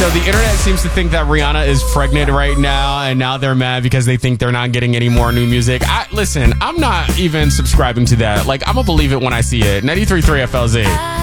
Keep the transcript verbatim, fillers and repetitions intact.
So the internet seems to think that Rihanna is pregnant right now, and now they're mad because they think they're not getting any more new music. I, listen, I'm not even subscribing to that. Like, I'm gonna believe it when I see it. ninety-three point three F L Z.